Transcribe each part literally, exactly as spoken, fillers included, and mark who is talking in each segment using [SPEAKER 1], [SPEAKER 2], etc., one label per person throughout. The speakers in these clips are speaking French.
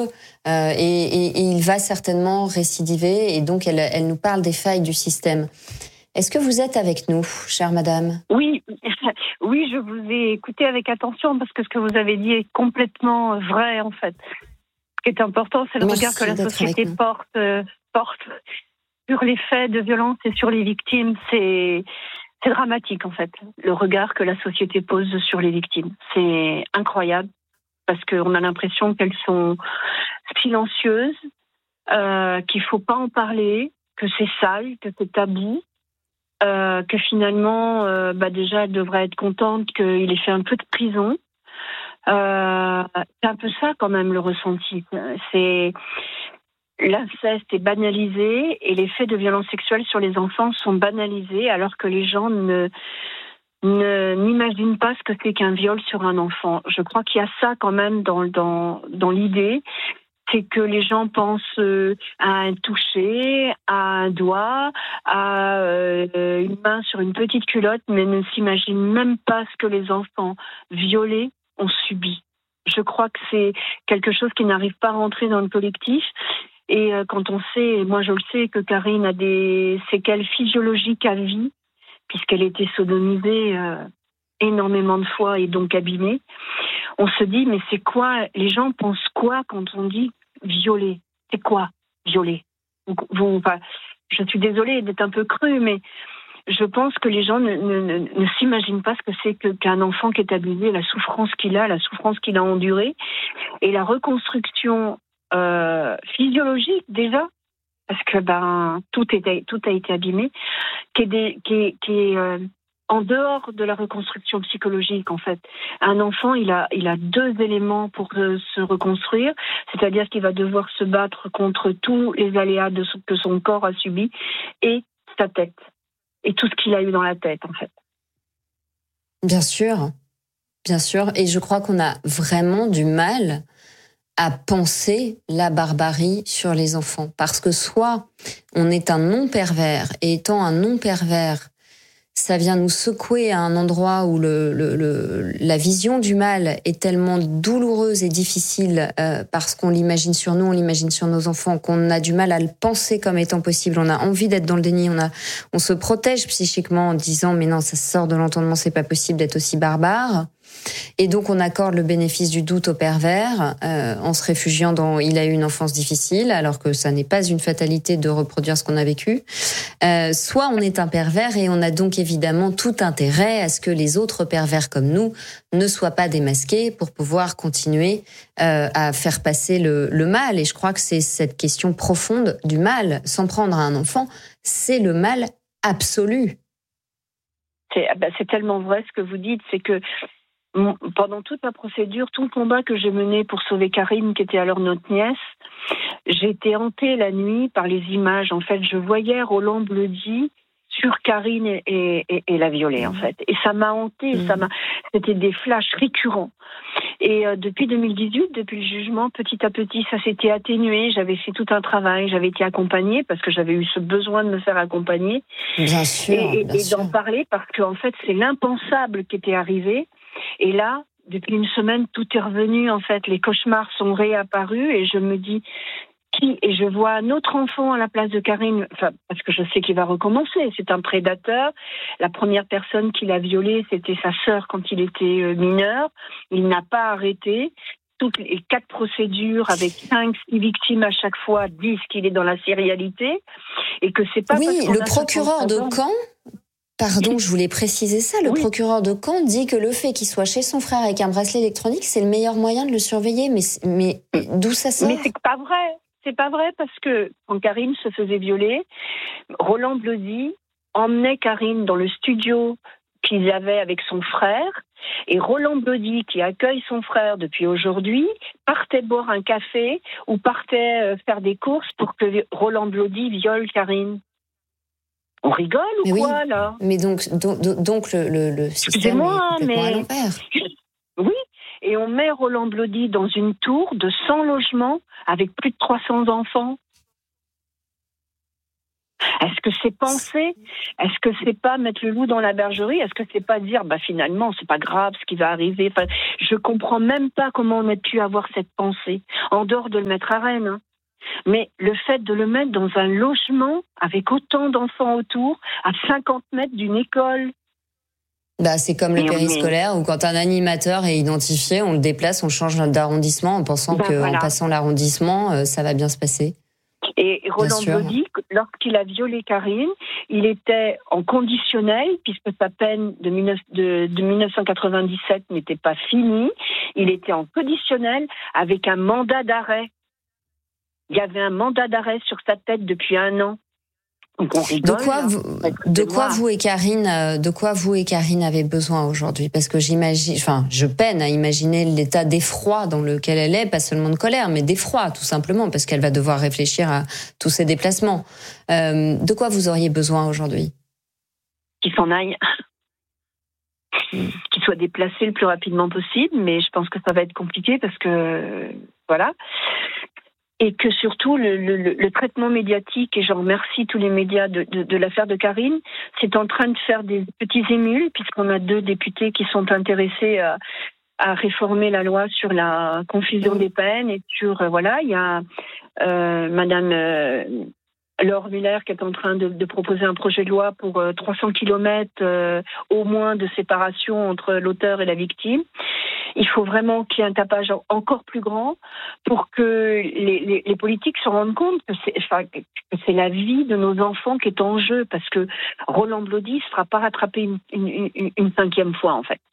[SPEAKER 1] nombreux euh, et, et, et il va certainement récidiver. Et donc, elle, elle nous parle des failles du système. Est-ce que vous êtes avec nous, chère madame ?
[SPEAKER 2] Oui, oui, je vous ai écouté avec attention parce que ce que vous avez dit est complètement vrai, en fait. Ce qui est important, c'est le
[SPEAKER 1] Merci
[SPEAKER 2] regard que la société porte, euh, porte sur les faits de violence et sur les victimes. C'est, c'est dramatique, en fait, le regard que la société pose sur les victimes. C'est incroyable parce qu'on a l'impression qu'elles sont silencieuses, euh, qu'il ne faut pas en parler, que c'est sale, que c'est tabou. Euh, que finalement, euh, bah déjà, elle devrait être contente qu'il ait fait un peu de prison. Euh, c'est un peu ça, quand même, le ressenti. C'est l'inceste est banalisé et les faits de violence sexuelle sur les enfants sont banalisés, alors que les gens ne, ne n'imaginent pas ce que c'est qu'un viol sur un enfant. Je crois qu'il y a ça, quand même, dans dans dans l'idée. C'est que les gens pensent euh, à un toucher, à un doigt, à euh, une main sur une petite culotte, mais ne s'imaginent même pas ce que les enfants violés ont subi. Je crois que c'est quelque chose qui n'arrive pas à rentrer dans le collectif. Et euh, quand on sait, et moi je le sais, que Karine a des séquelles physiologiques à vie, puisqu'elle était sodomisée euh, énormément de fois et donc abîmée, on se dit, mais c'est quoi, les gens pensent quoi quand on dit violer ? C'est quoi, violer ? vous, vous, enfin, je suis désolée d'être un peu crue, mais je pense que les gens ne, ne, ne, ne s'imaginent pas ce que c'est que, qu'un enfant qui est abusé, la souffrance qu'il a, la souffrance qu'il a endurée, et la reconstruction euh, physiologique déjà, parce que ben tout, est, tout a été abîmé, qui est, des, qui est, qui est euh, en dehors de la reconstruction psychologique, en fait. Un enfant, il a, il a deux éléments pour euh, se reconstruire, c'est-à-dire qu'il va devoir se battre contre tous les aléas de ce que son corps a subi et sa tête, et tout ce qu'il a eu dans la tête, en fait.
[SPEAKER 1] Bien sûr, bien sûr. Et je crois qu'on a vraiment du mal à penser la barbarie sur les enfants. Parce que soit on est un non-pervers, et étant un non-pervers, ça vient nous secouer à un endroit où le, le, le, la vision du mal est tellement douloureuse et difficile euh, parce qu'on l'imagine sur nous, on l'imagine sur nos enfants, qu'on a du mal à le penser comme étant possible. On a envie d'être dans le déni, on, a, on se protège psychiquement en disant « mais non, ça sort de l'entendement, c'est pas possible d'être aussi barbare ». Et donc on accorde le bénéfice du doute au pervers euh, en se réfugiant dans « il a eu une enfance difficile » alors que ça n'est pas une fatalité de reproduire ce qu'on a vécu. Euh, soit on est un pervers et on a donc évidemment tout intérêt à ce que les autres pervers comme nous ne soient pas démasqués pour pouvoir continuer euh, à faire passer le, le mal. Et je crois que c'est cette question profonde du mal. S'en prendre à un enfant, c'est le mal absolu.
[SPEAKER 2] C'est, bah, c'est tellement vrai ce que vous dites, c'est que pendant toute ma procédure, tout le combat que j'ai mené pour sauver Karine, qui était alors notre nièce, j'ai été hantée la nuit par les images. En fait, je voyais Roland Bleudy sur Karine et, et, et la violer, en fait. Et ça m'a hantée, mmh. ça m'a... c'était des flashs récurrents. Et euh, depuis deux mille dix-huit, depuis le jugement, petit à petit, ça s'était atténué. J'avais fait tout un travail, j'avais été accompagnée parce que j'avais eu ce besoin de me faire accompagner.
[SPEAKER 1] Bien sûr,
[SPEAKER 2] et, et,
[SPEAKER 1] bien
[SPEAKER 2] et
[SPEAKER 1] sûr.
[SPEAKER 2] d'en parler parce qu'en fait, c'est l'impensable qui était arrivé. Et là, depuis une semaine, tout est revenu, en fait. Les cauchemars sont réapparus et je me dis, qui, et je vois un autre enfant à la place de Karine, enfin, parce que je sais qu'il va recommencer. C'est un prédateur. La première personne qui l'a violé, c'était sa sœur quand il était mineur. Il n'a pas arrêté. Toutes les quatre procédures avec cinq, six victimes à chaque fois disent qu'il est dans la sérialité et que c'est pas
[SPEAKER 1] oui,
[SPEAKER 2] parce qu'on
[SPEAKER 1] le
[SPEAKER 2] a
[SPEAKER 1] procureur de Caen. Pardon, je voulais préciser ça. Le oui. procureur de Caen dit que le fait qu'il soit chez son frère avec un bracelet électronique, c'est le meilleur moyen de le surveiller. Mais, mais d'où ça sort ?
[SPEAKER 2] Mais c'est pas vrai. C'est pas vrai parce que quand Karine se faisait violer, Roland Bleudy emmenait Karine dans le studio qu'ils avaient avec son frère. Et Roland Bleudy, qui accueille son frère depuis aujourd'hui, partait boire un café ou partait faire des courses pour que Roland Bleudy viole Karine. On rigole ou
[SPEAKER 1] mais
[SPEAKER 2] quoi,
[SPEAKER 1] oui.
[SPEAKER 2] là ?
[SPEAKER 1] Mais donc, donc, donc le, le, le système est complètement
[SPEAKER 2] mais...
[SPEAKER 1] à l'envers.
[SPEAKER 2] Oui, et on met Roland Bleudy dans une tour de cent logements avec plus de trois cents enfants. Est-ce que c'est penser? Est-ce que c'est pas mettre le loup dans la bergerie? Est-ce que c'est pas dire, bah finalement, c'est pas grave ce qui va arriver? Enfin, je comprends même pas comment on a pu avoir cette pensée, en dehors de le mettre à Rennes. Hein. Mais le fait de le mettre dans un logement avec autant d'enfants autour, à cinquante mètres d'une école.
[SPEAKER 1] Bah, c'est comme le
[SPEAKER 2] Mais
[SPEAKER 1] périscolaire où quand un animateur est identifié, on le déplace, on change d'arrondissement en pensant
[SPEAKER 2] ben
[SPEAKER 1] qu'en
[SPEAKER 2] voilà.
[SPEAKER 1] passant l'arrondissement, euh, ça va bien se passer.
[SPEAKER 2] Et Roland Blaudy, lorsqu'il a violé Karine, il était en conditionnel, puisque sa peine de, de, de mille neuf cent quatre-vingt-dix-sept n'était pas finie. Il était en conditionnel avec un mandat d'arrêt. Il y avait un mandat d'arrêt sur sa tête depuis un an. Donc on rigole,
[SPEAKER 1] de quoi,
[SPEAKER 2] là.
[SPEAKER 1] vous, de quoi vous et Karine, de quoi vous et Karine avez besoin aujourd'hui? Parce que j'imagine, enfin, je peine à imaginer l'état d'effroi dans lequel elle est, pas seulement de colère, mais d'effroi, tout simplement, parce qu'elle va devoir réfléchir à tous ses déplacements. Euh, de quoi vous auriez besoin aujourd'hui?
[SPEAKER 2] Qu'il s'en aille. Mm. Qu'il soit déplacé le plus rapidement possible, mais je pense que ça va être compliqué parce que, voilà. Et que surtout, le, le, le traitement médiatique, et je remercie tous les médias de, de, de l'affaire de Karine, c'est en train de faire des petits émules, puisqu'on a deux députés qui sont intéressés à, à réformer la loi sur la confusion des peines, et sur, euh, voilà, il y a euh, Madame euh, Laure Muller qui est en train de, de proposer un projet de loi pour euh, trois cents kilomètres euh, au moins de séparation entre l'auteur et la victime. Il faut vraiment qu'il y ait un tapage encore plus grand pour que les, les, les politiques se rendent compte que c'est, enfin, que c'est la vie de nos enfants qui est en jeu, parce que Roland Blaudy ne se fera pas rattraper une, une, une, une cinquième fois, en fait.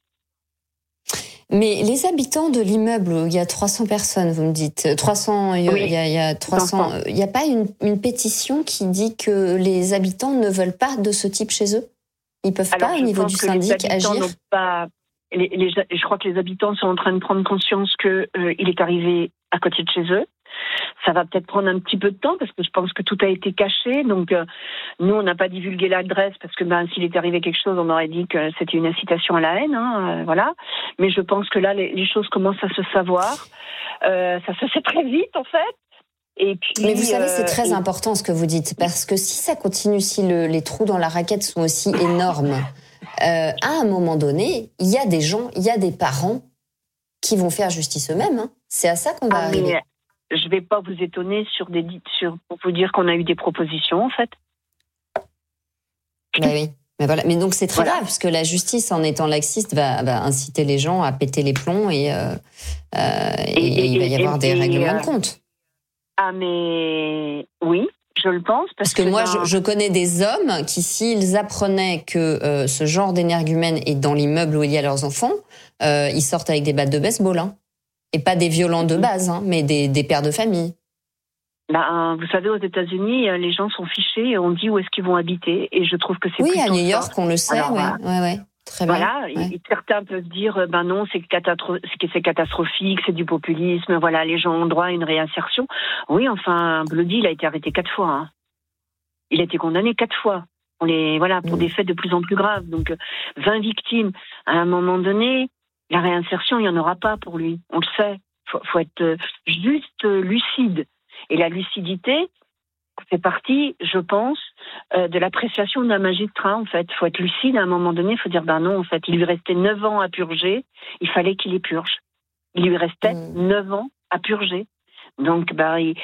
[SPEAKER 1] Mais les habitants de l'immeuble où il y a trois cents personnes, vous me dites, trois cents, il y a,
[SPEAKER 2] oui.
[SPEAKER 1] il y a, il y a trois cents, il n'y a pas une, une pétition qui dit que les habitants ne veulent pas de ce type chez eux? Ils ne peuvent
[SPEAKER 2] Alors,
[SPEAKER 1] pas, au niveau du syndic, agir?
[SPEAKER 2] Pas... Les, les, je crois que les habitants sont en train de prendre conscience qu'il euh, est arrivé à côté de chez eux. Ça va peut-être prendre un petit peu de temps parce que je pense que tout a été caché. Donc, euh, nous, on n'a pas divulgué l'adresse parce que ben, s'il était arrivé quelque chose, on aurait dit que c'était une incitation à la haine. Hein, euh, voilà. Mais je pense que là, les, les choses commencent à se savoir. Euh, ça se fait très vite, en fait. Et puis,
[SPEAKER 1] mais vous savez, c'est très
[SPEAKER 2] euh,
[SPEAKER 1] important ce que vous dites, parce que si ça continue, si le, les trous dans la raquette sont aussi énormes, euh, à un moment donné, il y a des gens, il y a des parents qui vont faire justice eux-mêmes. Hein. C'est à ça qu'on va ah, arriver.
[SPEAKER 2] Je ne vais pas vous étonner sur des, sur, pour vous dire qu'on a eu des propositions, en fait.
[SPEAKER 1] Ben oui. Mais voilà. Mais donc c'est très
[SPEAKER 2] voilà.
[SPEAKER 1] grave, puisque la justice, en étant laxiste, va, va inciter les gens à péter les plombs et, euh, euh, et, et, et il va y avoir et, des et, règlements euh... de compte.
[SPEAKER 2] Ah mais oui, je le pense. Parce,
[SPEAKER 1] parce que, que moi,
[SPEAKER 2] dans...
[SPEAKER 1] je, je connais des hommes qui, s'ils apprenaient que euh, ce genre d'énergumène est dans l'immeuble où il y a leurs enfants, euh, ils sortent avec des battes de baseball. Hein. Et pas des violents de base, hein, mais des, des pères de famille.
[SPEAKER 2] Ben, vous savez, aux États-Unis, les gens sont fichés et on dit où est-ce qu'ils vont habiter. Et je trouve que c'est
[SPEAKER 1] oui,
[SPEAKER 2] plutôt
[SPEAKER 1] à New York,
[SPEAKER 2] ça.
[SPEAKER 1] on le sait,
[SPEAKER 2] Alors,
[SPEAKER 1] ouais,
[SPEAKER 2] bah,
[SPEAKER 1] ouais, ouais. Très
[SPEAKER 2] voilà,
[SPEAKER 1] bien. Ouais.
[SPEAKER 2] Et certains peuvent dire, ben non, c'est, catastro- c'est catastrophique, c'est du populisme, voilà, les gens ont droit à une réinsertion. Oui, enfin, Blaudy, il a été arrêté quatre fois. Hein. Il a été condamné quatre fois. On les, voilà, pour mmh. des faits de plus en plus graves. Donc, vingt victimes. À un moment donné, la réinsertion, il n'y en aura pas pour lui. On le sait. Faut, faut être juste lucide. Et la lucidité fait partie, je pense, euh, de l'appréciation d'un magistrat, en fait. Faut être lucide à un moment donné, il faut dire, ben non, en fait, il lui restait neuf ans à purger, il fallait qu'il les purge. Il lui restait mmh. neuf ans à purger. Donc, ben, il,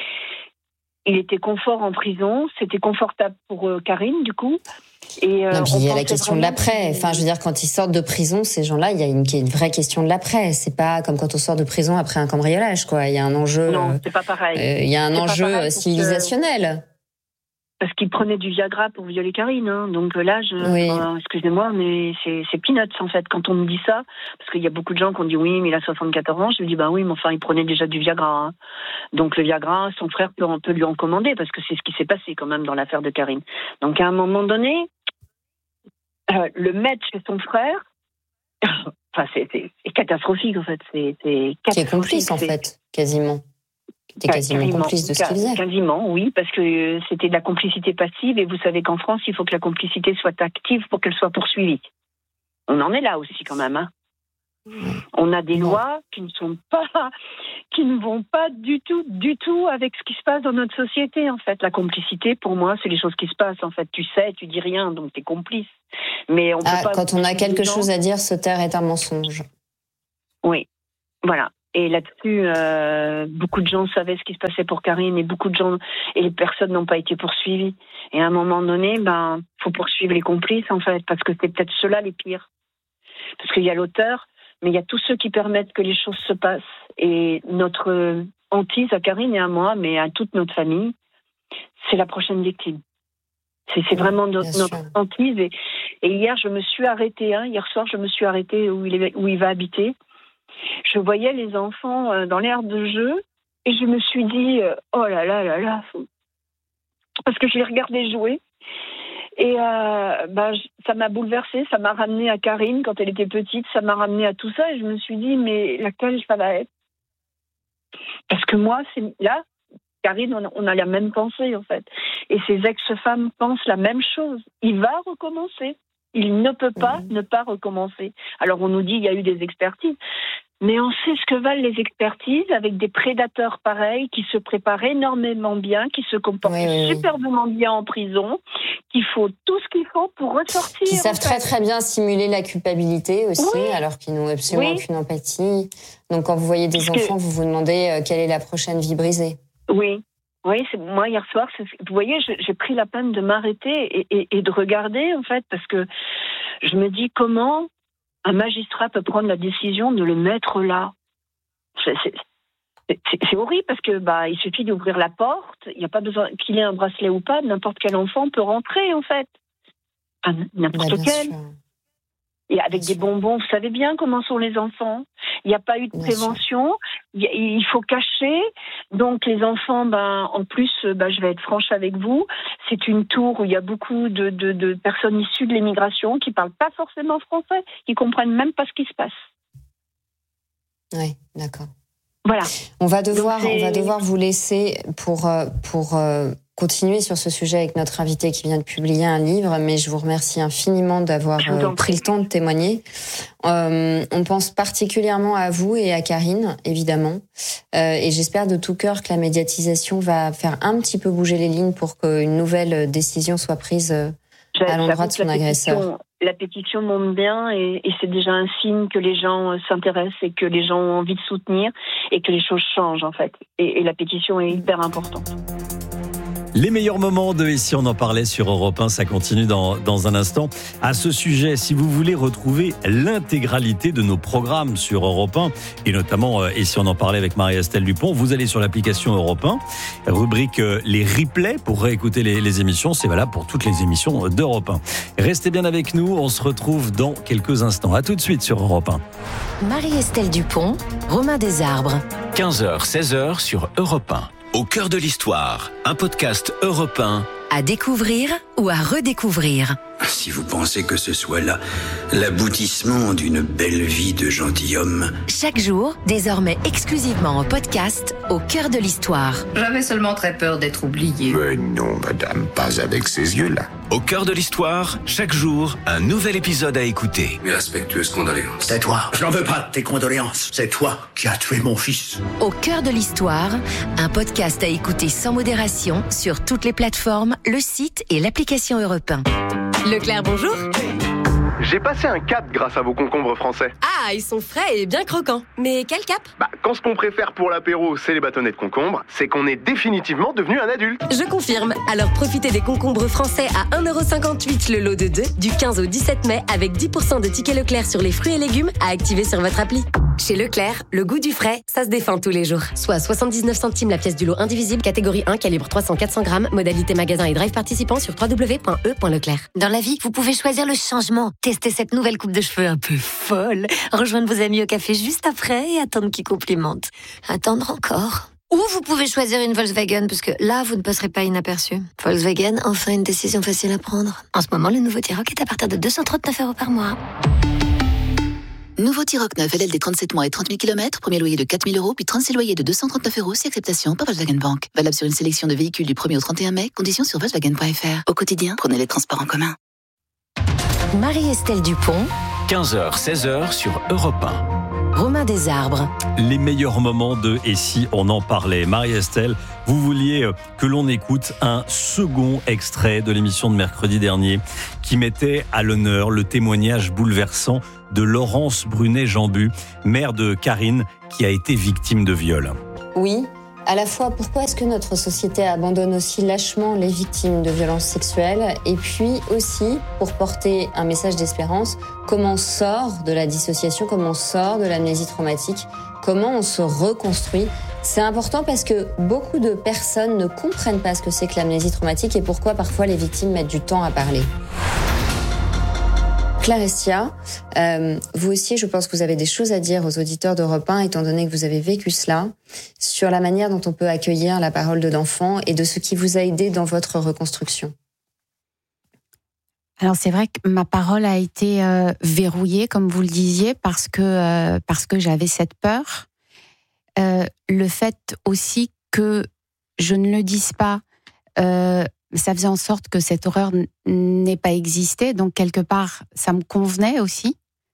[SPEAKER 2] il était confort en prison, c'était confortable pour euh, Karine, du coup. Et, euh,
[SPEAKER 1] non, puis il y a la question de l'après. Enfin, je veux dire, quand ils sortent de prison, ces gens-là, il y a une, une vraie question de l'après. C'est pas comme quand on sort de prison après un cambriolage, quoi. Il y a un enjeu.
[SPEAKER 2] Non, c'est pas pareil.
[SPEAKER 1] Euh, il y a un
[SPEAKER 2] c'est
[SPEAKER 1] enjeu civilisationnel.
[SPEAKER 2] Que... Parce qu'il prenait du Viagra pour violer Karine. Hein. Donc là, je,
[SPEAKER 1] oui.
[SPEAKER 2] euh, excusez-moi, mais c'est, c'est peanuts, en fait, quand on me dit ça. Parce qu'il y a beaucoup de gens qui ont dit oui, mais il a soixante-quatorze ans. Je lui dis, bah oui, mais enfin, il prenait déjà du Viagra. Hein. Donc le Viagra, son frère peut, peut lui en commander, parce que c'est ce qui s'est passé quand même dans l'affaire de Karine. Donc à un moment donné, euh, le mettre chez son frère, enfin, c'est, c'est, c'est catastrophique, en fait. C'est, c'est catastrophique.
[SPEAKER 1] Qui est complice, en
[SPEAKER 2] c'est...
[SPEAKER 1] fait, quasiment. Qui était quasiment
[SPEAKER 2] quasiment,
[SPEAKER 1] complice de ce qu'il faisait.
[SPEAKER 2] Quasiment, oui, parce que c'était de la complicité passive, et vous savez qu'en France, il faut que la complicité soit active pour qu'elle soit poursuivie. On en est là aussi, quand même, hein. On a des lois qui ne sont pas, qui ne vont pas du tout, du tout avec ce qui se passe dans notre société, en fait. La complicité, pour moi, c'est les choses qui se passent, en fait. Tu sais, tu dis rien, donc t'es complice. Mais on peut
[SPEAKER 1] ah,
[SPEAKER 2] pas.
[SPEAKER 1] Quand on a quelque chose à dire, se taire est un mensonge.
[SPEAKER 2] Oui, voilà. Et là-dessus, euh, beaucoup de gens savaient ce qui se passait pour Karine et beaucoup de gens et les personnes n'ont pas été poursuivies. Et à un moment donné, ben, faut poursuivre les complices, en fait, parce que c'est peut-être ceux-là les pires. Parce qu'il y a l'auteur, mais il y a tous ceux qui permettent que les choses se passent. Et notre hantise à Karine et à moi, mais à toute notre famille, c'est la prochaine victime. C'est, c'est vraiment notre, notre hantise. Et, et hier, je me suis arrêtée. Hein, hier soir, je me suis arrêtée où il, est, où il va habiter. Je voyais les enfants euh, dans l'aire de jeu et je me suis dit, euh, oh là là là là. Parce que je les regardais jouer. Et euh, bah, ça m'a bouleversée, ça m'a ramenée à Karine quand elle était petite, ça m'a ramenée à tout ça et je me suis dit, mais laquelle ça va être ? Parce que moi, c'est là, Karine, on a, on a la même pensée en fait. Et ces ex-femmes pensent la même chose. Il va recommencer. Il ne peut pas mmh. ne pas recommencer. Alors on nous dit, il y a eu des expertises. Mais on sait ce que valent les expertises avec des prédateurs pareils qui se préparent énormément bien, qui se comportent oui, oui, superbement oui. bien en prison, qu'il faut tout ce qu'il faut pour ressortir.
[SPEAKER 1] Qui savent très très bien simuler la culpabilité aussi, oui. alors qu'ils n'ont absolument oui. aucune empathie. Donc quand vous voyez des Parce enfants, que... vous vous demandez euh, quelle est la prochaine vie brisée.
[SPEAKER 2] Oui. Oui, c'est, moi hier soir, c'est, vous voyez, je, j'ai pris la peine de m'arrêter et, et, et de regarder en fait, parce que je me dis comment un magistrat peut prendre la décision de le mettre là. C'est, c'est, c'est, c'est horrible parce que bah il suffit d'ouvrir la porte, il n'y a pas besoin qu'il ait un bracelet ou pas, n'importe quel enfant peut rentrer en fait, enfin, n'importe bah, quel. Sûr. Et avec des bonbons, vous savez bien comment sont les enfants. Il n'y a pas eu de bien prévention. Il, il faut cacher. Donc les enfants, ben en plus, ben, je vais être franche avec vous, c'est une tour où il y a beaucoup de, de, de personnes issues de l'immigration qui parlent pas forcément français, qui comprennent même pas ce qui se passe.
[SPEAKER 1] Oui, d'accord.
[SPEAKER 2] Voilà.
[SPEAKER 1] On va devoir, on va devoir vous laisser pour pour. Euh... continuer sur ce sujet avec notre invité qui vient de publier un livre, mais je vous remercie infiniment d'avoir euh, pris le temps de témoigner. Euh, on pense particulièrement à vous et à Karine, évidemment, euh, et j'espère de tout cœur que la médiatisation va faire un petit peu bouger les lignes pour qu'une nouvelle décision soit prise euh, à l'endroit de son la agresseur.
[SPEAKER 2] Pétition, la pétition monte bien et, et c'est déjà un signe que les gens s'intéressent et que les gens ont envie de soutenir et que les choses changent en fait. Et, et la pétition est hyper importante.
[SPEAKER 3] Les meilleurs moments de Et si on en parlait sur Europe un, ça continue dans, dans un instant. À ce sujet, si vous voulez retrouver l'intégralité de nos programmes sur Europe un, et notamment Et si on en parlait avec Marie-Estelle Dupont, vous allez sur l'application Europe un, rubrique les replays pour réécouter les, les émissions. C'est valable pour toutes les émissions d'Europe un. Restez bien avec nous, on se retrouve dans quelques instants. À tout de suite sur Europe un.
[SPEAKER 4] Marie-Estelle Dupont, Romain Desarbres.
[SPEAKER 5] quinze heures seize heures sur Europe un. Au cœur de l'histoire, un podcast Europe un.
[SPEAKER 4] À découvrir ou à redécouvrir.
[SPEAKER 6] Si vous pensez que ce soit là l'aboutissement d'une belle vie de gentilhomme.
[SPEAKER 4] Chaque jour, désormais exclusivement en podcast, au cœur de l'histoire.
[SPEAKER 7] J'avais seulement très peur d'être oublié.
[SPEAKER 8] Mais non, madame, pas avec ces yeux-là.
[SPEAKER 5] Au cœur de l'histoire, chaque jour, un nouvel épisode à écouter.
[SPEAKER 6] Mes respectueuses condoléances.
[SPEAKER 9] C'est toi. Je n'en veux pas de tes condoléances. C'est toi qui as tué mon fils.
[SPEAKER 4] Au cœur de l'histoire, un podcast à écouter sans modération sur toutes les plateformes, le site et l'application Europe un. Leclerc, bonjour.
[SPEAKER 10] J'ai passé un cap grâce à vos concombres français.
[SPEAKER 11] Ah, ils sont frais et bien croquants. Mais quel cap ?
[SPEAKER 10] Bah, quand ce qu'on préfère pour l'apéro, c'est les bâtonnets de concombre, c'est qu'on est définitivement devenu un adulte.
[SPEAKER 11] Je confirme. Alors profitez des concombres français à un euro cinquante-huit le lot de deux, du quinze au dix-sept mai, avec dix pour cent de tickets Leclerc sur les fruits et légumes à activer sur votre appli. Chez Leclerc, le goût du frais, ça se défend tous les jours. Soit soixante-dix-neuf centimes la pièce du lot indivisible, catégorie un, calibre trois cents à quatre cents grammes, modalité magasin et drive participant sur w w w point e point leclerc.
[SPEAKER 12] Dans la vie, vous pouvez choisir le changement. Testez cette nouvelle coupe de cheveux un peu folle. Rejoindre vos amis au café juste après et attendre qu'ils complimentent. Attendre encore. Ou vous pouvez choisir une Volkswagen, parce que là, vous ne passerez pas inaperçu. Volkswagen, enfin une décision facile à prendre. En ce moment, le nouveau T-Roc est à partir de deux cent trente-neuf euros par mois.
[SPEAKER 13] Nouveau T-Roc neuf L L D trente-sept mois et trente mille kilomètres, premier loyer de quatre mille euros, puis trente-six loyers de deux cent trente-neuf euros, si acceptation par Volkswagen Bank. Valable sur une sélection de véhicules du premier au trente et un mai, conditions sur volkswagen point f r. Au quotidien, prenez les transports en commun.
[SPEAKER 4] Marie-Estelle Dupont,
[SPEAKER 5] quinze heures seize heures sur Europe un.
[SPEAKER 4] Romain Desarbres.
[SPEAKER 3] Les meilleurs moments de « Et si on en parlait ». Marie-Estelle, vous vouliez que l'on écoute un second extrait de l'émission de mercredi dernier qui mettait à l'honneur le témoignage bouleversant de Laurence Brunet-Jambu, mère de Karine, qui a été victime de viol.
[SPEAKER 1] Oui, à la fois, pourquoi est-ce que notre société abandonne aussi lâchement les victimes de violences sexuelles ? Et puis aussi, pour porter un message d'espérance, comment on sort de la dissociation, comment on sort de l'amnésie traumatique, comment on se reconstruit. C'est important parce que beaucoup de personnes ne comprennent pas ce que c'est que l'amnésie traumatique et pourquoi parfois les victimes mettent du temps à parler. Clarestia, euh, vous aussi, je pense que vous avez des choses à dire aux auditeurs d'Europe un, étant donné que vous avez vécu cela, sur la manière dont on peut accueillir la parole de l'enfant et de ce qui vous a aidé dans votre reconstruction.
[SPEAKER 14] Alors c'est vrai que ma parole a été euh, verrouillée, comme vous le disiez, parce que euh, parce que j'avais cette peur. Euh, le fait aussi que je ne le dise pas, euh, ça faisait en sorte que cette horreur n'ait pas existé. Donc, quelque part, ça me convenait aussi.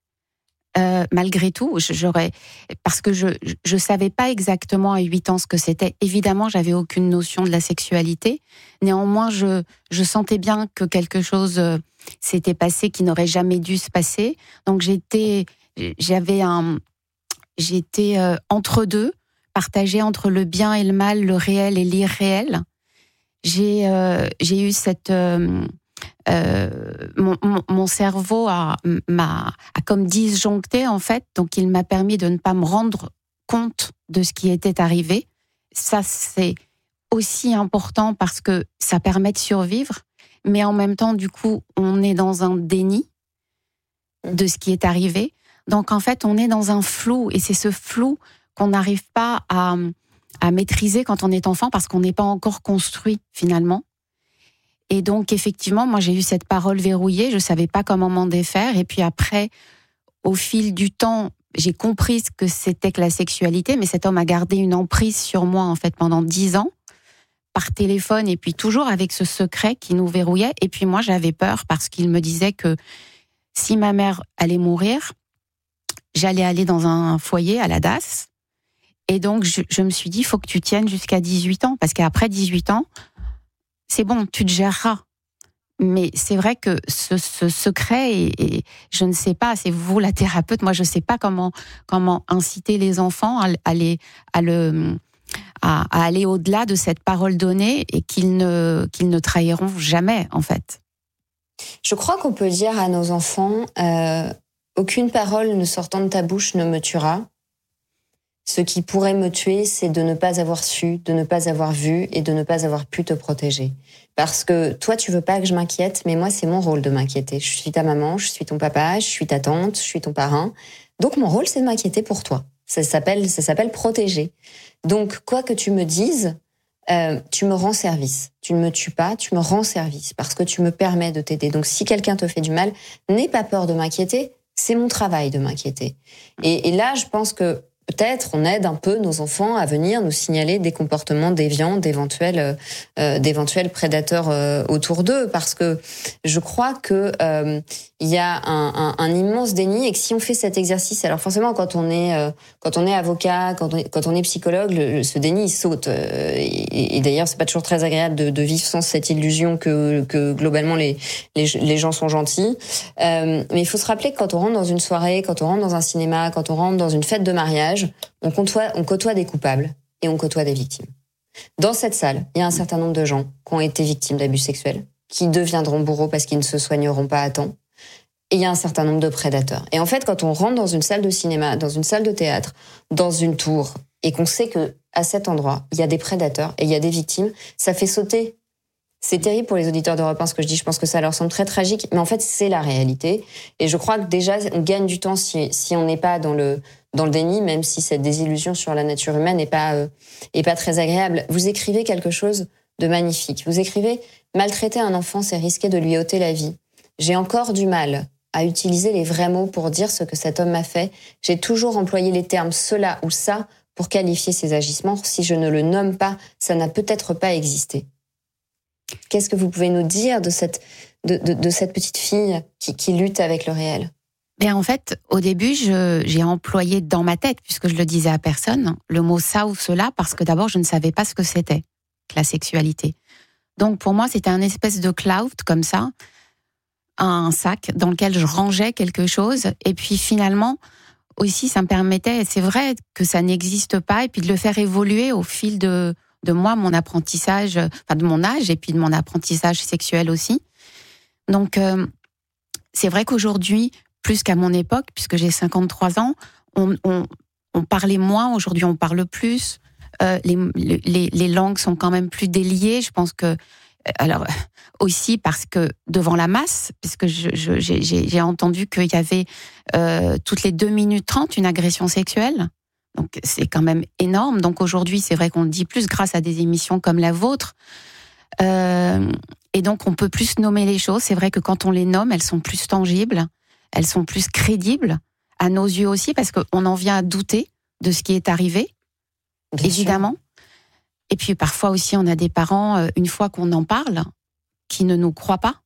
[SPEAKER 14] Euh, malgré tout, j'aurais... Parce que je ne savais pas exactement à huit ans ce que c'était. Évidemment, j'avais aucune notion de la sexualité. Néanmoins, je, je sentais bien que quelque chose euh, s'était passé qui n'aurait jamais dû se passer. Donc, j'étais... J'avais un... J'étais euh, entre deux, partagée entre le bien et le mal, le réel et l'irréel. J'ai, euh, j'ai eu cette... Euh, euh, mon, mon, mon cerveau a, m'a, a comme disjoncté, en fait, donc il m'a permis de ne pas me rendre compte de ce qui était arrivé. Ça, c'est aussi important parce que ça permet de survivre, mais en même temps, du coup, on est dans un déni de ce qui est arrivé. Donc, en fait, on est dans un flou, et c'est ce flou qu'on n'arrive pas à... à maîtriser quand on est enfant parce qu'on n'est pas encore construit finalement. Et donc effectivement, moi j'ai eu cette parole verrouillée, je savais pas comment m'en défaire. Et puis après, au fil du temps, j'ai compris ce que c'était que la sexualité, mais cet homme a gardé une emprise sur moi en fait pendant dix ans, par téléphone et puis toujours avec ce secret qui nous verrouillait. Et puis moi j'avais peur parce qu'il me disait que si ma mère allait mourir, j'allais aller dans un foyer à la D A S. Et donc, je, je me suis dit, il faut que tu tiennes jusqu'à dix-huit ans, parce qu'après dix-huit ans, c'est bon, tu te géreras. Mais c'est vrai que ce, ce secret, et, et je ne sais pas, c'est vous la thérapeute, moi je ne sais pas comment, comment inciter les enfants à, à, les, à, le, à, à aller au-delà de cette parole donnée et qu'ils ne, qu'ils ne trahiront jamais, en fait.
[SPEAKER 1] Je crois qu'on peut dire à nos enfants, euh, aucune parole ne sortant de ta bouche ne me tuera. Ce qui pourrait me tuer, c'est de ne pas avoir su, de ne pas avoir vu et de ne pas avoir pu te protéger. Parce que toi, tu veux pas que je m'inquiète, mais moi, c'est mon rôle de m'inquiéter. Je suis ta maman, je suis ton papa, je suis ta tante, je suis ton parrain. Donc, mon rôle, c'est de m'inquiéter pour toi. Ça s'appelle, ça s'appelle protéger. Donc, quoi que tu me dises, euh, tu me rends service. Tu ne me tues pas, tu me rends service parce que tu me permets de t'aider. Donc, si quelqu'un te fait du mal, n'aie pas peur de m'inquiéter. C'est mon travail de m'inquiéter. Et, et là, je pense que peut-être on aide un peu nos enfants à venir nous signaler des comportements déviants d'éventuels euh, d'éventuels prédateurs euh, autour d'eux, parce que je crois que euh, il y a un, un, un immense déni, et que si on fait cet exercice, alors forcément quand on est euh, quand on est avocat, quand on est, quand on est psychologue, le, ce déni il saute. Euh, et, et d'ailleurs c'est pas toujours très agréable de, de vivre sans cette illusion que que globalement les les, les gens sont gentils. Euh, mais il faut se rappeler que quand on rentre dans une soirée, quand on rentre dans un cinéma, quand on rentre dans une fête de mariage, On côtoie, on côtoie des coupables et on côtoie des victimes. Dans cette salle, il y a un certain nombre de gens qui ont été victimes d'abus sexuels, qui deviendront bourreaux parce qu'ils ne se soigneront pas à temps. Et il y a un certain nombre de prédateurs. Et en fait, quand on rentre dans une salle de cinéma, dans une salle de théâtre, dans une tour, et qu'on sait que à cet endroit, il y a des prédateurs et il y a des victimes, ça fait sauter. C'est terrible pour les auditeurs d'Europe un ce que je dis, je pense que ça leur semble très tragique, mais en fait, c'est la réalité. Et je crois que déjà, on gagne du temps si, si on n'est pas dans le, dans le déni, même si cette désillusion sur la nature humaine n'est pas, euh, est pas très agréable. Vous écrivez quelque chose de magnifique. Vous écrivez « Maltraiter un enfant, c'est risquer de lui ôter la vie. J'ai encore du mal à utiliser les vrais mots pour dire ce que cet homme m'a fait. J'ai toujours employé les termes « cela » ou « ça » pour qualifier ses agissements. Si je ne le nomme pas, ça n'a peut-être pas existé. » Qu'est-ce que vous pouvez nous dire de cette, de, de, de cette petite fille qui, qui lutte avec le réel ?
[SPEAKER 14] Ben en fait, au début, je, j'ai employé dans ma tête, puisque je le disais à personne, le mot ça ou cela, parce que d'abord, je ne savais pas ce que c'était, la sexualité. Donc, pour moi, c'était un espèce de cloud, comme ça, un sac dans lequel je rangeais quelque chose. Et puis, finalement, aussi, ça me permettait, c'est vrai que ça n'existe pas, et puis de le faire évoluer au fil de, de moi, mon apprentissage, enfin, de mon âge, et puis de mon apprentissage sexuel aussi. Donc, euh, c'est vrai qu'aujourd'hui, plus qu'à mon époque, puisque j'ai cinquante-trois ans, on, on, on parlait moins, aujourd'hui on parle plus, euh, les, les, les langues sont quand même plus déliées, je pense que, alors aussi parce que devant la masse, puisque je, je, j'ai, j'ai entendu qu'il y avait euh, toutes les deux minutes trente une agression sexuelle, donc c'est quand même énorme, donc aujourd'hui c'est vrai qu'on le dit plus grâce à des émissions comme la vôtre, euh, et donc on peut plus nommer les choses, c'est vrai que quand on les nomme, elles sont plus tangibles, elles sont plus crédibles, à nos yeux aussi, parce qu'on en vient à douter de ce qui est arrivé, bien évidemment. Sûr. Et puis parfois aussi, on a des parents, une fois qu'on en parle, qui ne nous croient pas,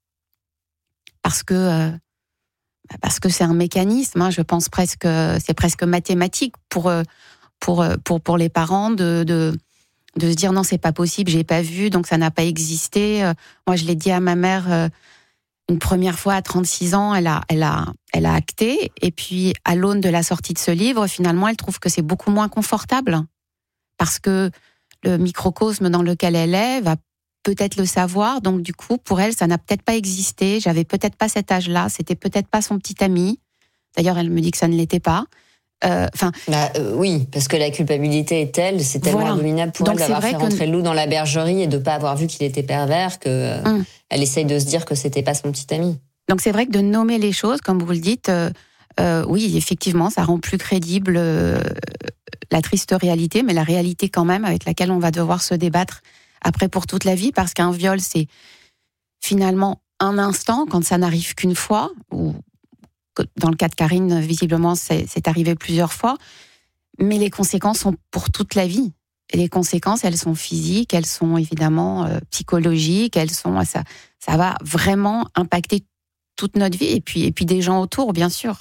[SPEAKER 14] parce que euh, parce que c'est un mécanisme, hein, je pense presque, c'est presque mathématique pour, pour, pour, pour les parents de, de, de se dire non, c'est pas possible, j'ai pas vu, donc ça n'a pas existé. Moi, je l'ai dit à ma mère... Une première fois à trente-six ans, elle a, elle a, elle a acté. Et puis, à l'aune de la sortie de ce livre, finalement, elle trouve que c'est beaucoup moins confortable. Parce que le microcosme dans lequel elle est va peut-être le savoir. Donc, du coup, pour elle, ça n'a peut-être pas existé. J'avais peut-être pas cet âge-là. C'était peut-être pas son petit ami. D'ailleurs, elle me dit que ça ne l'était pas. Enfin,
[SPEAKER 1] euh, bah, euh, oui, parce que la culpabilité est telle, c'est tellement voilà. abominable pour Donc elle d'avoir fait que... rentrer le loup dans la bergerie et de pas avoir vu qu'il était pervers que euh, hum. elle essaye de se dire que c'était pas son petit ami.
[SPEAKER 14] Donc c'est vrai que de nommer les choses, comme vous le dites, euh, euh, oui, effectivement, ça rend plus crédible euh, la triste réalité, mais la réalité quand même avec laquelle on va devoir se débattre après pour toute la vie, parce qu'un viol, c'est finalement un instant quand ça n'arrive qu'une fois, ou dans le cas de Karine, visiblement, c'est, c'est arrivé plusieurs fois. Mais les conséquences sont pour toute la vie. Et les conséquences, elles sont physiques, elles sont évidemment euh, psychologiques, elles sont, ça, ça va vraiment impacter toute notre vie. Et puis, et puis des gens autour, bien sûr.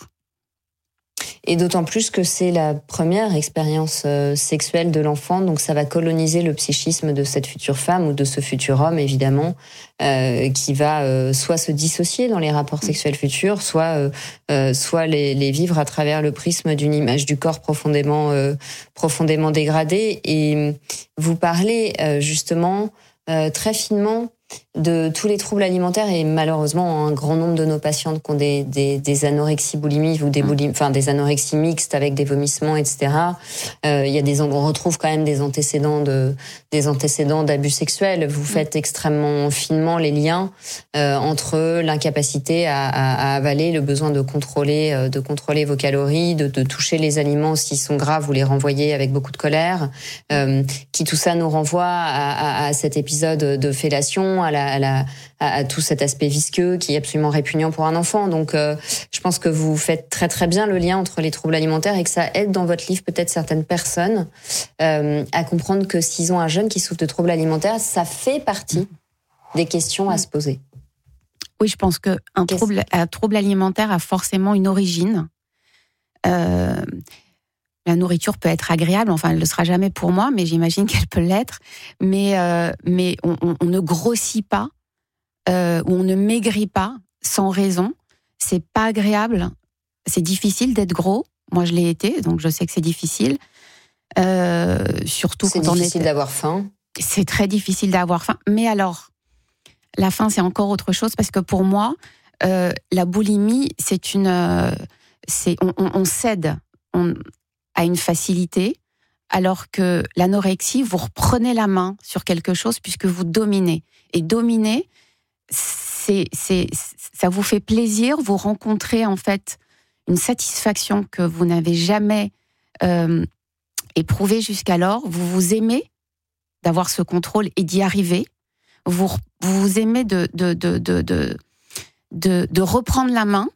[SPEAKER 1] Et d'autant plus que c'est la première expérience euh, sexuelle de l'enfant, donc ça va coloniser le psychisme de cette future femme ou de ce futur homme, évidemment, euh, qui va euh, soit se dissocier dans les rapports sexuels futurs, soit euh, euh, soit les, les vivre à travers le prisme d'une image du corps profondément euh, profondément dégradée. Et vous parlez euh, justement euh, très finement de tous les troubles alimentaires et malheureusement un grand nombre de nos patientes qui ont des, des, des anorexies boulimiques ou des boulim, enfin des anorexies mixtes avec des vomissements, et cetera. Euh, il y a des, on retrouve quand même des antécédents de, des antécédents d'abus sexuels. Vous faites extrêmement finement les liens euh, entre l'incapacité à, à, à avaler, le besoin de contrôler, de contrôler vos calories, de, de toucher les aliments s'ils sont gras, vous les renvoyez avec beaucoup de colère, euh, qui tout ça nous renvoie à, à, à cet épisode de fellation, à la À, la, à, à tout cet aspect visqueux qui est absolument répugnant pour un enfant. Donc, euh, je pense que vous faites très très bien le lien entre les troubles alimentaires et que ça aide dans votre livre peut-être certaines personnes euh, à comprendre que s'ils ont un jeune qui souffre de troubles alimentaires, ça fait partie des questions à se poser.
[SPEAKER 14] Oui, je pense qu'un trouble, un trouble alimentaire a forcément une origine. Euh, La nourriture peut être agréable, enfin elle ne le sera jamais pour moi, mais j'imagine qu'elle peut l'être. Mais, euh, mais on, on, on ne grossit pas, euh, ou on ne maigrit pas sans raison. C'est pas agréable, c'est difficile d'être gros. Moi je l'ai été, donc je sais que c'est difficile. Euh, surtout
[SPEAKER 1] c'est
[SPEAKER 14] quand on est...
[SPEAKER 1] difficile d'avoir faim.
[SPEAKER 14] C'est très difficile d'avoir faim. Mais alors, la faim c'est encore autre chose, parce que pour moi, euh, la boulimie, c'est une... Euh, c'est, on, on, on cède... On, à une facilité, alors que l'anorexie, vous reprenez la main sur quelque chose puisque vous dominez. Et dominer, c'est, c'est, ça vous fait plaisir, vous rencontrez en fait une satisfaction que vous n'avez jamais euh, éprouvée jusqu'alors. Vous vous aimez d'avoir ce contrôle et d'y arriver. Vous vous, vous aimez de, de, de, de, de, de, de reprendre la main.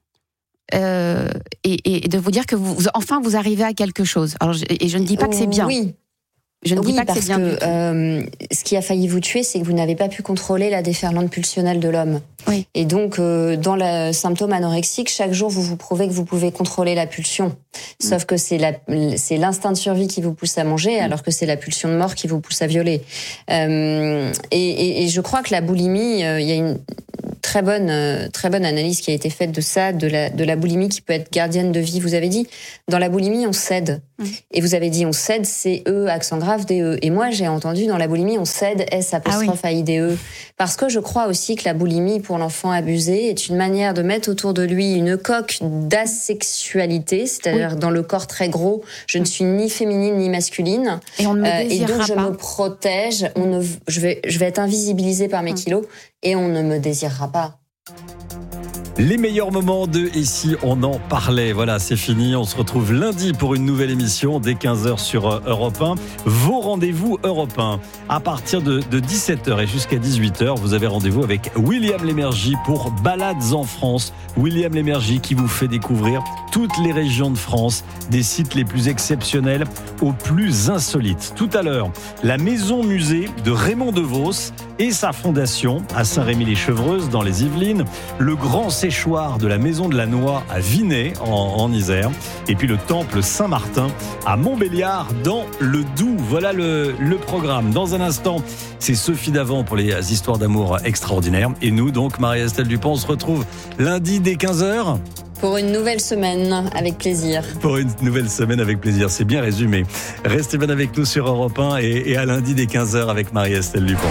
[SPEAKER 14] Euh, et, et de vous dire que vous, enfin vous arrivez à quelque chose. Alors, je, et je ne dis pas que c'est bien.
[SPEAKER 1] Oui,
[SPEAKER 14] Je ne
[SPEAKER 1] oui,
[SPEAKER 14] dis pas que
[SPEAKER 1] parce
[SPEAKER 14] c'est bien
[SPEAKER 1] que
[SPEAKER 14] du tout.
[SPEAKER 1] Euh, ce qui a failli vous tuer, c'est que vous n'avez pas pu contrôler la déferlante pulsionnelle de l'homme.
[SPEAKER 14] Oui.
[SPEAKER 1] Et donc, euh, dans le symptôme anorexique, chaque jour, vous vous prouvez que vous pouvez contrôler la pulsion. Sauf que c'est, la, c'est l'instinct de survie qui vous pousse à manger, alors que c'est la pulsion de mort qui vous pousse à violer. Euh, et, et, et je crois que la boulimie, euh, il y a une très bonne, euh, très bonne analyse qui a été faite de ça, de la, de la boulimie qui peut être gardienne de vie. Vous avez dit, dans la boulimie, on cède. Mmh. Et vous avez dit, on cède, c'est E, accent grave, D E. Et moi, j'ai entendu, dans la boulimie, on cède, S, apostrophe, A I D E. Parce que je crois aussi que la boulimie, pour l'enfant abusé, est une manière de mettre autour de lui une coque d'asexualité, c'est-à-dire oui. dans le corps très gros, je ne suis ni féminine ni masculine.
[SPEAKER 14] Et on ne me
[SPEAKER 1] euh,
[SPEAKER 14] désirera
[SPEAKER 1] Et donc, je
[SPEAKER 14] pas.
[SPEAKER 1] me protège, on ne, je, vais, je vais être invisibilisée par mes mmh. kilos, et on ne me désirera pas.
[SPEAKER 3] Les meilleurs moments de Ici, on en parlait. Voilà, c'est fini. On se retrouve lundi pour une nouvelle émission dès quinze heures sur Europe un. Vos rendez-vous Europe un. À partir de, de dix-sept heures et jusqu'à dix-huit heures, vous avez rendez-vous avec William Lémergie pour Balades en France. William Lémergie qui vous fait découvrir toutes les régions de France, des sites les plus exceptionnels aux plus insolites. Tout à l'heure, la maison musée de Raymond DeVos et sa fondation à Saint-Rémy-les-Chevreuses dans les Yvelines, le grand séchoir de la maison de la Noix à Vinay en, en Isère, et puis le temple Saint-Martin à Montbéliard dans le Doubs. Voilà le, le programme. Dans un instant, c'est Sophie Davant pour les histoires d'amour extraordinaires. Et nous, donc, Marie-Estelle Dupont, on se retrouve lundi dès quinze heures.
[SPEAKER 1] Pour une nouvelle semaine, avec plaisir.
[SPEAKER 3] Pour une nouvelle semaine, avec plaisir. C'est bien résumé. Restez bien avec nous sur Europe un et, et à lundi dès quinze heures avec Marie-Estelle Dupont.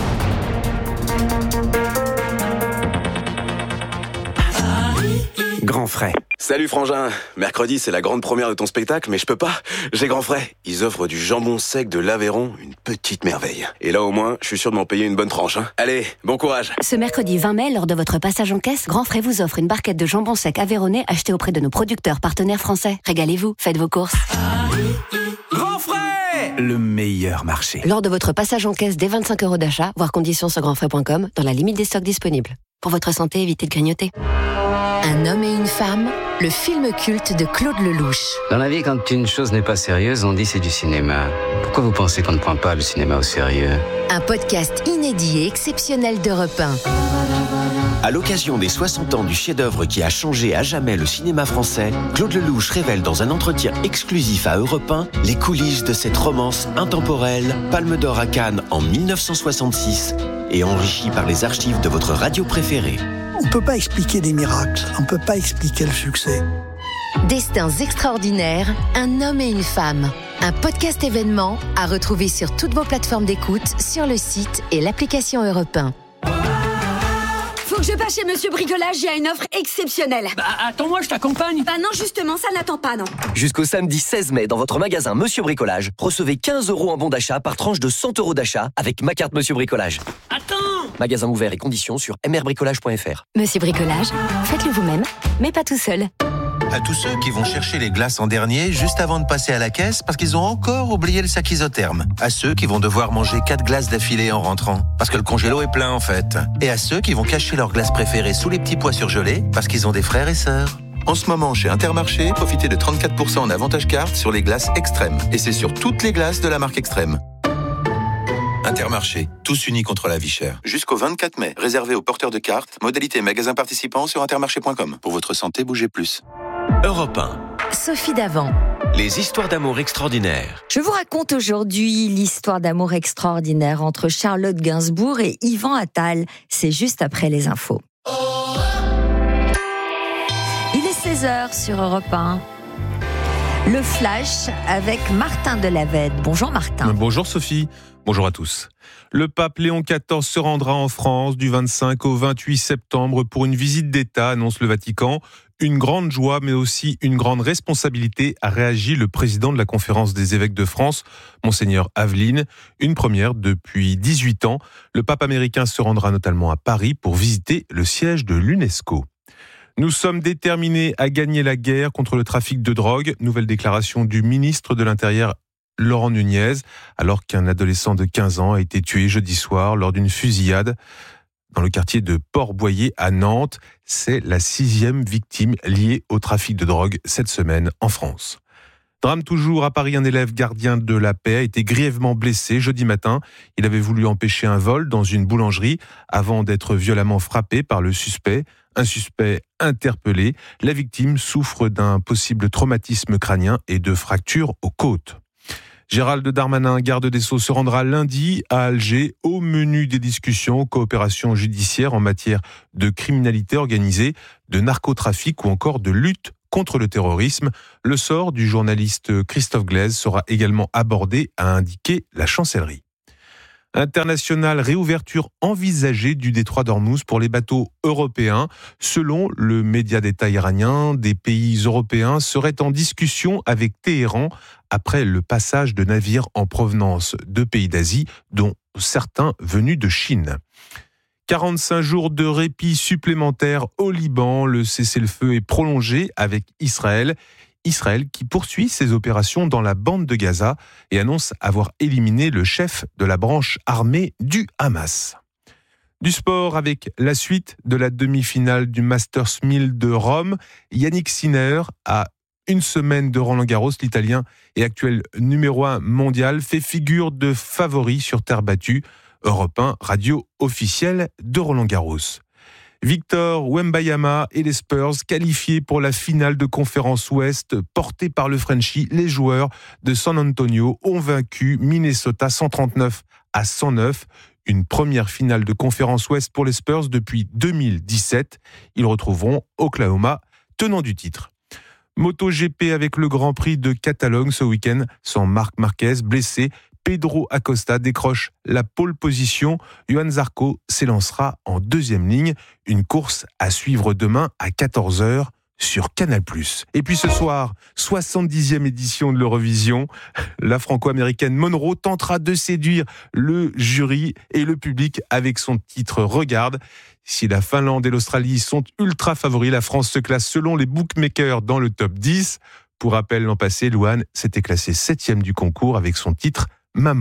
[SPEAKER 5] Grand frais.
[SPEAKER 15] Salut Frangin, mercredi c'est la grande première de ton spectacle, mais je peux pas, j'ai Grand frais. Ils offrent du jambon sec de l'Aveyron, une petite merveille. Et là au moins, je suis sûr de m'en payer une bonne tranche. Hein. Allez, bon courage.
[SPEAKER 16] Ce mercredi vingt mai, lors de votre passage en caisse, Grand frais vous offre une barquette de jambon sec aveyronnais achetée auprès de nos producteurs partenaires français. Régalez-vous, faites vos courses.
[SPEAKER 5] Grand frais, le meilleur marché.
[SPEAKER 16] Lors de votre passage en caisse dès vingt-cinq euros d'achat, voir conditions sur grand frais point com, dans la limite des stocks disponibles. Pour votre santé, évitez de grignoter.
[SPEAKER 4] Un homme et une femme, le film culte de Claude Lelouch.
[SPEAKER 17] Dans la vie, quand une chose n'est pas sérieuse, on dit c'est du cinéma. Pourquoi vous pensez qu'on ne prend pas le cinéma au sérieux ?
[SPEAKER 4] Un podcast inédit et exceptionnel d'Europe un.
[SPEAKER 5] À l'occasion des soixante ans du chef-d'œuvre qui a changé à jamais le cinéma français, Claude Lelouch révèle dans un entretien exclusif à Europe un les coulisses de cette romance intemporelle, Palme d'Or à Cannes en dix-neuf cent soixante-six et enrichie par les archives de votre radio préférée.
[SPEAKER 18] On ne peut pas expliquer des miracles, on ne peut pas expliquer le succès.
[SPEAKER 4] Destins extraordinaires, un homme et une femme. Un podcast événement à retrouver sur toutes vos plateformes d'écoute, sur le site et l'application Europe un.
[SPEAKER 19] Faut que je passe chez Monsieur Bricolage, il y a une offre exceptionnelle.
[SPEAKER 20] Bah attends-moi, je t'accompagne.
[SPEAKER 19] Bah non, justement, ça n'attend pas, non.
[SPEAKER 21] Jusqu'au samedi seize mai, dans votre magasin Monsieur Bricolage, recevez quinze euros en bon d'achat par tranche de cent euros d'achat avec ma carte Monsieur Bricolage.
[SPEAKER 20] Attends!
[SPEAKER 21] Magasin ouvert et conditions sur m r bricolage point f r.
[SPEAKER 16] Monsieur Bricolage, faites-le vous-même, mais pas tout seul.
[SPEAKER 22] À tous ceux qui vont chercher les glaces en dernier juste avant de passer à la caisse parce qu'ils ont encore oublié le sac isotherme. À ceux qui vont devoir manger quatre glaces d'affilée en rentrant parce que le congélo est plein en fait. Et à ceux qui vont cacher leurs glaces préférées sous les petits pois surgelés parce qu'ils ont des frères et sœurs. En ce moment, chez Intermarché, profitez de trente-quatre pour cent en avantage carte sur les glaces Extrême. Et c'est sur toutes les glaces de la marque Extrême. Intermarché, tous unis contre la vie chère. Jusqu'au vingt-quatre mai, réservé aux porteurs de cartes, modalité magasin participant sur intermarché point com. Pour votre santé, bougez plus.
[SPEAKER 5] Europe un.
[SPEAKER 4] Sophie Davant.
[SPEAKER 5] Les histoires d'amour extraordinaires.
[SPEAKER 23] Je vous raconte aujourd'hui l'histoire d'amour extraordinaire entre Charlotte Gainsbourg et Yvan Attal. C'est juste après les infos. Il est seize heures sur Europe un. Le Flash avec Martin Delavette. Bonjour Martin.
[SPEAKER 24] Bonjour Sophie. Bonjour à tous. Le pape Léon quatorze se rendra en France du vingt-cinq au vingt-huit septembre pour une visite d'État, annonce le Vatican. Une grande joie, mais aussi une grande responsabilité, a réagi le président de la Conférence des évêques de France, Monseigneur Aveline. Une première depuis dix-huit ans. Le pape américain se rendra notamment à Paris pour visiter le siège de l'UNESCO. Nous sommes déterminés à gagner la guerre contre le trafic de drogue. Nouvelle déclaration du ministre de l'Intérieur, Laurent Nunez, alors qu'un adolescent de quinze ans a été tué jeudi soir lors d'une fusillade dans le quartier de Port-Boyer à Nantes. C'est la sixième victime liée au trafic de drogue cette semaine en France. Drame toujours à Paris, un élève gardien de la paix a été grièvement blessé jeudi matin. Il avait voulu empêcher un vol dans une boulangerie avant d'être violemment frappé par le suspect. Un suspect interpellé. La victime souffre d'un possible traumatisme crânien et de fractures aux côtes. Gérald Darmanin, garde des Sceaux, se rendra lundi à Alger au menu des discussions, coopération judiciaire en matière de criminalité organisée, de narcotrafic ou encore de lutte contre le terrorisme. Le sort du journaliste Christophe Glaise sera également abordé, a indiqué la chancellerie. International, réouverture envisagée du détroit d'Ormuz pour les bateaux européens. Selon le média d'État iranien, des pays européens seraient en discussion avec Téhéran après le passage de navires en provenance de pays d'Asie, dont certains venus de Chine. quarante-cinq jours de répit supplémentaires au Liban. Le cessez-le-feu est prolongé avec Israël. Israël qui poursuit ses opérations dans la bande de Gaza et annonce avoir éliminé le chef de la branche armée du Hamas. Du sport avec la suite de la demi-finale du Masters mille de Rome. Yannick Sinner, à une semaine de Roland-Garros, l'Italien et actuel numéro un mondial, fait figure de favori sur terre battue. Europe un, radio officielle de Roland-Garros. Victor Wembanyama et les Spurs qualifiés pour la finale de conférence Ouest portée par le Frenchie. Les joueurs de San Antonio ont vaincu Minnesota cent trente-neuf à cent neuf. Une première finale de conférence Ouest pour les Spurs depuis deux mille dix-sept. Ils retrouveront Oklahoma, tenant du titre. MotoGP avec le Grand Prix de Catalogne ce week-end sans Marc Marquez blessé. Pedro Acosta décroche la pole position. Johan Zarco s'élancera en deuxième ligne. Une course à suivre demain à quatorze heures sur Canal plus. Et puis ce soir, soixante-dixième édition de l'Eurovision. La franco-américaine Monroe tentera de séduire le jury et le public avec son titre « Regarde ». Si la Finlande et l'Australie sont ultra favoris, la France se classe selon les bookmakers dans le top dix. Pour rappel, l'an passé, Louane s'était classée septième du concours avec son titre « Maman ».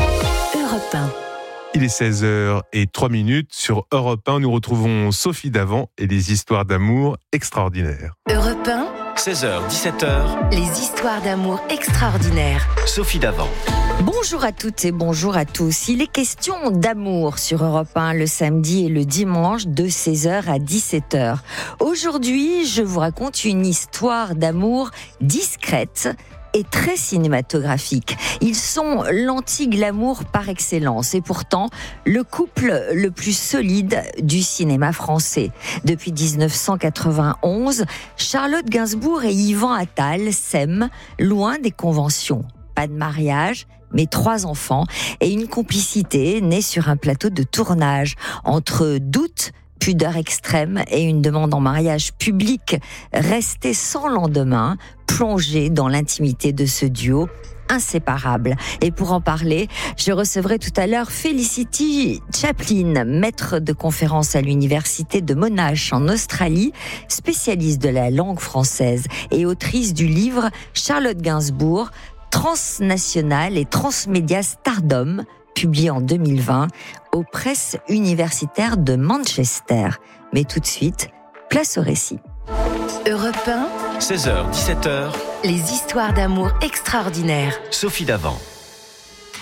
[SPEAKER 4] Europe un.
[SPEAKER 24] Il est seize heures zéro trois minutes. Sur Europe un, nous retrouvons Sophie Davant et les histoires d'amour extraordinaires.
[SPEAKER 4] Europe un.
[SPEAKER 5] seize heures dix-sept heures.
[SPEAKER 4] Les histoires d'amour extraordinaires.
[SPEAKER 5] Sophie Davant.
[SPEAKER 23] Bonjour à toutes et bonjour à tous. Il est question d'amour sur Europe un le samedi et le dimanche de seize heures à dix-sept heures. Aujourd'hui, je vous raconte une histoire d'amour discrète et très cinématographique. Ils sont l'anti-glamour par excellence et pourtant le couple le plus solide du cinéma français. Depuis dix-neuf cent quatre-vingt-onze, Charlotte Gainsbourg et Yvan Attal s'aiment loin des conventions. Pas de mariage, mais trois enfants et une complicité née sur un plateau de tournage entre doute, pudeur extrême et une demande en mariage public restée sans lendemain, plongée dans l'intimité de ce duo inséparable. Et pour en parler, je recevrai tout à l'heure Felicity Chaplin, maître de conférence à l'université de Monash en Australie, spécialiste de la langue française et autrice du livre Charlotte Gainsbourg, transnationale et transmédia stardom, publié en deux mille vingt aux presses universitaires de Manchester. Mais tout de suite, place au récit.
[SPEAKER 4] Europe un.
[SPEAKER 5] seize heures dix-sept heures.
[SPEAKER 4] Les histoires d'amour extraordinaires.
[SPEAKER 5] Sophie Davant.